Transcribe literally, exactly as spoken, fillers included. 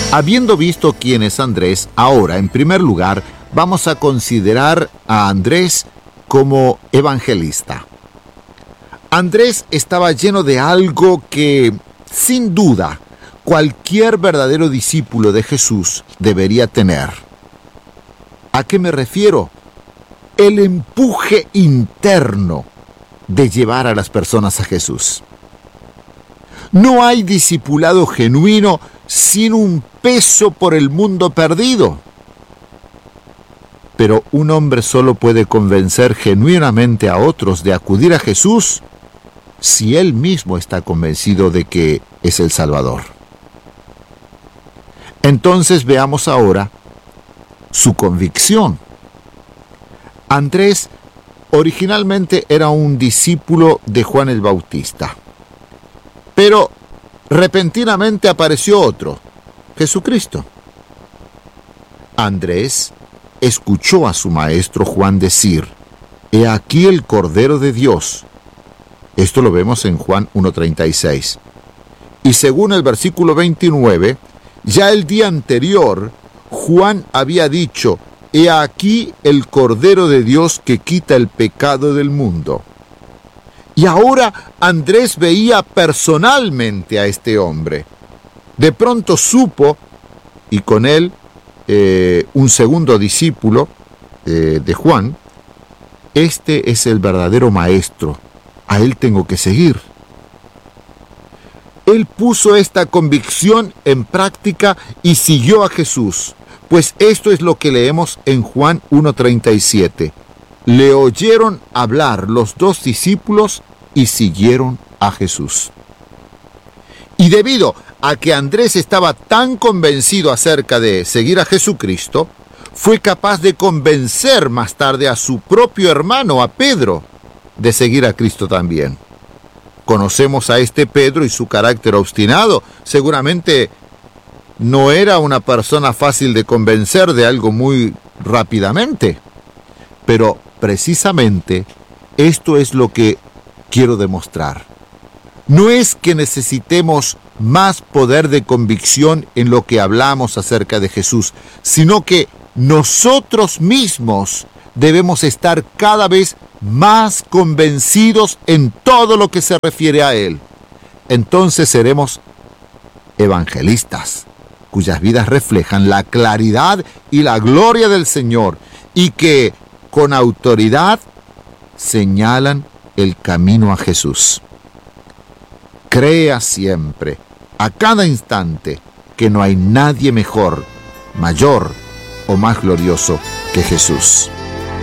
Habiendo visto quién es Andrés, ahora, en primer lugar, vamos a considerar a Andrés como evangelista. Andrés estaba lleno de algo que, sin duda, cualquier verdadero discípulo de Jesús debería tener. ¿A qué me refiero? El empuje interno de llevar a las personas a Jesús. No hay discipulado genuino sin un peso por el mundo perdido. Pero un hombre solo puede convencer genuinamente a otros de acudir a Jesús si él mismo está convencido de que es el Salvador. Entonces veamos ahora su convicción. Andrés originalmente era un discípulo de Juan el Bautista, pero repentinamente apareció otro, Jesucristo. Andrés escuchó a su maestro Juan decir: «He aquí el Cordero de Dios». Esto lo vemos en Juan uno treinta y seis. Y según el versículo veintinueve, ya el día anterior, Juan había dicho: «He aquí el Cordero de Dios que quita el pecado del mundo». Y ahora Andrés veía personalmente a este hombre. De pronto supo, y con él eh, un segundo discípulo eh, de Juan: «Este es el verdadero maestro, a él tengo que seguir». Él puso esta convicción en práctica y siguió a Jesús, pues esto es lo que leemos en Juan uno treinta y siete. Le oyeron hablar los dos discípulos y siguieron a Jesús. Y debido a que Andrés estaba tan convencido acerca de seguir a Jesucristo, fue capaz de convencer más tarde a su propio hermano, a Pedro, de seguir a Cristo también. Conocemos a este Pedro y su carácter obstinado. Seguramente no era una persona fácil de convencer de algo muy rápidamente. Pero precisamente esto es lo que quiero demostrar. No es que necesitemos más poder de convicción en lo que hablamos acerca de Jesús, sino que nosotros mismos debemos estar cada vez más convencidos en todo lo que se refiere a Él. Entonces seremos evangelistas, cuyas vidas reflejan la claridad y la gloria del Señor y que con autoridad señalan el camino a Jesús. Crea siempre, a cada instante, que no hay nadie mejor, mayor o más glorioso que Jesús.